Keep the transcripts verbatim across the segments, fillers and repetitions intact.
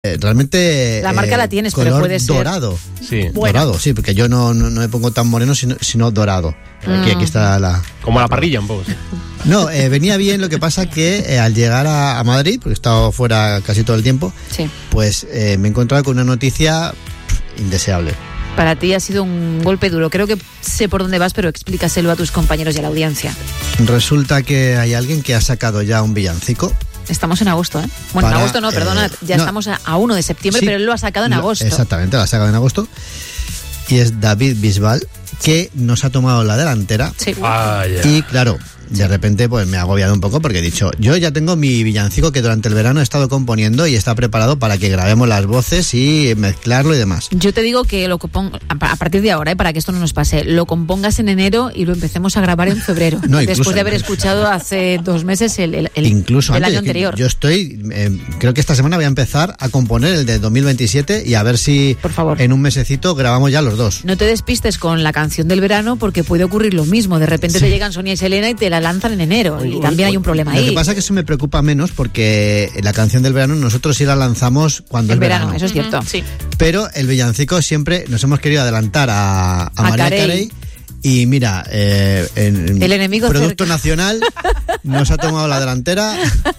Eh, realmente la marca eh, la tienes, color pero puede ser dorado. Sí. Bueno. Dorado, sí, porque yo no, no, no me pongo tan moreno, sino, sino dorado. Mm. Aquí, aquí está la... Como la parrilla un poco, sí. No, eh, venía bien, lo que pasa que eh, al llegar a, a Madrid, porque he estado fuera casi todo el tiempo, sí. pues eh, me he encontrado con una noticia pff, indeseable. Para ti ha sido un golpe duro. Creo que sé por dónde vas, pero explícaselo a tus compañeros y a la audiencia. Resulta que hay alguien que ha sacado ya un villancico. Estamos en agosto, ¿eh? Bueno, Para, en agosto no, perdona, eh, ya no, estamos a, a uno de septiembre, sí, pero él lo ha sacado en lo, agosto. Exactamente, lo ha sacado en agosto. Y es David Bisbal, que nos ha tomado la delantera. Sí. Ah, ya. Y claro, de repente pues me ha agobiado un poco porque he dicho, yo ya tengo mi villancico que durante el verano he estado componiendo y está preparado para que grabemos las voces y mezclarlo y demás. Yo te digo que lo compongo, a partir de ahora, ¿eh? Para que esto no nos pase, lo compongas en enero y lo empecemos a grabar en febrero. No, después de haber antes. escuchado hace dos meses el, el, el, incluso el antes, año anterior. Yo estoy, eh, creo que esta semana voy a empezar a componer el de dos mil veintisiete y a ver si Por favor. en un mesecito grabamos ya los dos. No te despistes con la canción del verano porque puede ocurrir lo mismo. De repente Sí. te llegan Sonia y Selena y te la lanzan en enero. Y también hay un problema Lo ahí. que pasa es que eso me preocupa menos porque la canción del verano nosotros sí la lanzamos cuando el es verano. verano, eso es cierto. Sí. Pero el villancico siempre nos hemos querido adelantar a, a, A María Carey. Carey. Y mira, eh, en El enemigo Producto cerca. Nacional nos ha tomado la delantera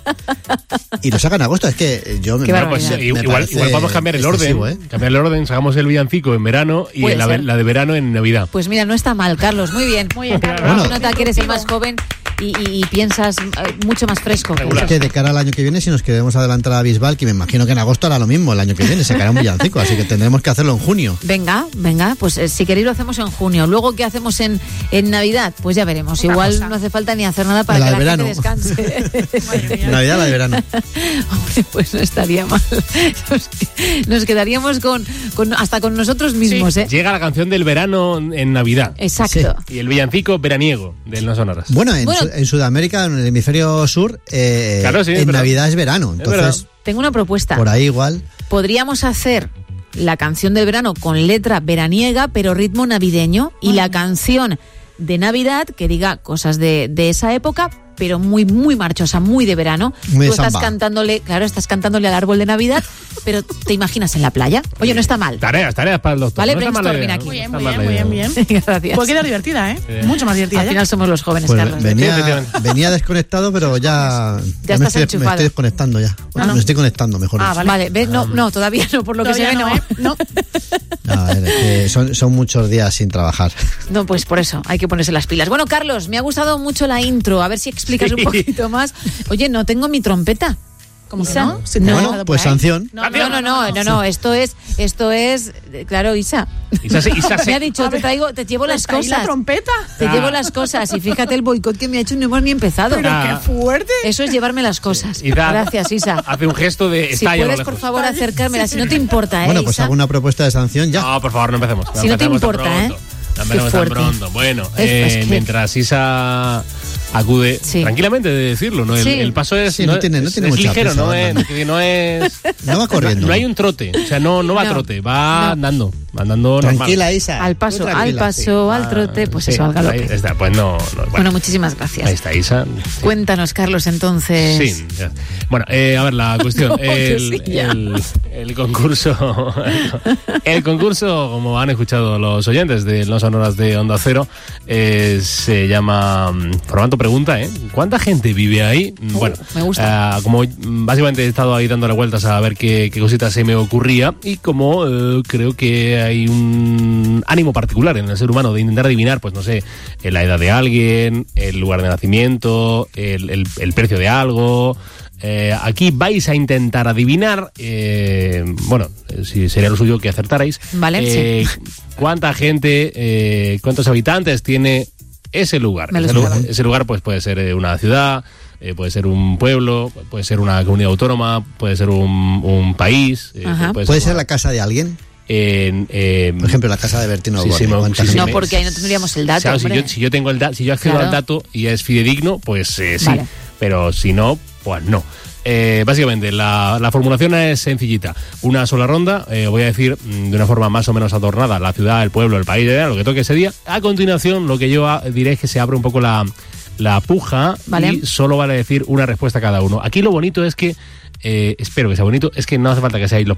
y lo saca en agosto. Es que yo me, Qué me- Bueno, pues me eh, igual, parece igual vamos a cambiar el orden. excesivo, ¿eh? Cambiar el orden, sacamos el villancico en verano y Puede la, ser. la de verano en Navidad. Pues mira, no está mal, Carlos. Muy bien. Muy bien, Carlos. Bueno. Se nota que eres el más joven y, y- y piensas eh, mucho más fresco. Regular. Es que de cara al año que viene, si nos queremos adelantar a Bisbal, que me imagino que en agosto hará lo mismo, el año que viene sacará un villancico, así que tendremos que hacerlo en junio. Venga, venga, pues eh, si queréis lo hacemos en junio. Luego, ¿qué hacemos en, en Navidad? Pues ya veremos. Otra Igual cosa. no hace falta ni hacer nada para La que del la verano. gente descanse. Madre mía. Navidad, la de verano. Hombre, pues no estaría mal. Nos, nos quedaríamos con, con hasta con nosotros mismos, ¿eh? Llega la canción del verano en Navidad. Exacto. Y el villancico veraniego del No Sonoras. Bueno, en, Bueno. Su- en Sudamérica, en el hemisferio sur, eh, Claro, sí, es en verdad. Navidad es verano. Es Entonces, verdad. Tengo una propuesta. por ahí igual. Podríamos hacer la canción del verano con letra veraniega, pero ritmo navideño, y la canción de Navidad que diga cosas de, de esa época, pero muy, muy marchosa, muy de verano. Muy de Tú estás samba. cantándole, claro, estás cantándole al árbol de Navidad, pero te imaginas en la playa. Oye, no está mal. Tareas, tareas para el doctor. Vale, no está mala brainstorming idea, aquí. no Muy bien, está muy mala bien, muy idea. bien, bien. Gracias. Puede quedar divertida, ¿eh? Sí. Mucho más divertida. Al ya. final somos los jóvenes, Pues Carlos. venía, Efectivamente. venía desconectado, pero ya, Ya me, estás estoy, me enchufado. estoy desconectando ya. Ah, ¿no? Me estoy conectando, mejor Ah, dicho. Vale, ¿ves? No, no, todavía no, por lo que se Todavía ve, no. no, ¿eh? No. A ver, es que son, son muchos días sin trabajar. No, pues por eso, hay que ponerse las pilas. Bueno, Carlos, me ha gustado mucho la intro. A ver si explicas Sí. un poquito más. Oye, no tengo mi trompeta. ¿Cómo que Isa, no? Si te no. has Bueno, dejado pues por ahí. sanción. No, No, no, no, no, no, esto es, esto es, eh, claro, Isa. Isa se- Isa se- Me ha dicho, A te ver, traigo, te llevo las ¿Está ahí la cosas. trompeta? Te Ah. llevo las cosas y fíjate el boicot que me ha hecho y no hemos ni empezado. Pero Ah. qué fuerte. Eso es llevarme las cosas. Isa Gracias, Isa. Hace un gesto de Si está ahí a lo puedes, por lejos. favor, acercármela, si no te importa, ¿eh, Bueno, pues Isa? hago una propuesta de sanción ya. No, por favor, no empecemos. Si no te empecemos tan importa, pronto. ¿eh? No Qué empecemos tan fuerte. pronto. Bueno, Es- eh, es que- mientras Isa acude Sí. tranquilamente de decirlo, ¿no? El, Sí. el paso es, Sí, no tiene- no es- tiene es mucha ligero, prisa, no va es, andando. que no es No va corriendo. no hay un trote, o sea, no, no va No. trote, va No. andando, va andando Tranquila, normal. Isa. Al Tú paso, al tranquila. paso, al trote, pues Sí, eso, al ahí galope. está, pues no, no, bueno, Bueno, muchísimas gracias. ahí está Isa. Sí. Cuéntanos, Carlos, entonces. Sí, ya. Bueno, eh, a ver, la cuestión. No, que el, sí, ya. el, el concurso. El concurso, como han escuchado los oyentes de No Sonoras de Onda Cero, eh, se llama mm, Formato Pregunta, ¿eh? ¿Cuánta gente vive ahí? Mm, Uh, bueno, me gusta. ah, como mm, básicamente he estado ahí dándole vueltas a ver qué, qué cositas se me ocurría, y como eh, creo que hay un ánimo particular en el ser humano de intentar adivinar, pues no sé, eh, la edad de alguien, el lugar de nacimiento, el, el, el precio de algo. Eh, aquí vais a intentar adivinar, eh, bueno, eh, si sería lo suyo que acertarais, Vale, eh, cuánta gente, eh, cuántos habitantes tiene ese lugar. Me lo Ese, lu- esperaba. ese lugar pues puede ser eh, una ciudad, eh, puede ser un pueblo, puede ser una comunidad autónoma, puede ser un, un país. eh, Ajá. ¿Puede ser la casa de alguien? en, eh, Por ejemplo, la casa de Bertino Sí, Osborne. sí, me- ¿Cuánta sí, sí, gente? No, me- porque ahí no tendríamos el dato. Claro, si hombre. yo, si yo tengo el da- si yo accedo Claro. al dato y es fidedigno, pues eh, sí, Vale. pero si no, pues no. Eh, básicamente, la, la formulación es sencillita. Una sola ronda, eh, voy a decir mm, de una forma más o menos adornada, la ciudad, el pueblo, el país, eh, lo que toque ese día. A continuación, lo que yo ah, diré es que se abre un poco la, la puja, Vale. y solo vale decir una respuesta cada uno. Aquí lo bonito es que, eh, espero que sea bonito, es que no hace falta que seáis los